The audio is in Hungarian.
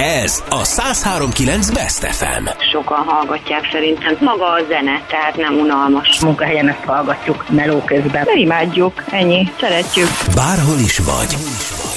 Ez a 103.9 Best FM. Sokan hallgatják szerintem. Maga a zene, tehát nem unalmas. Munkahelyen ezt hallgatjuk meló közben. Imádjuk, ennyi, szeretjük. Bárhol is vagy.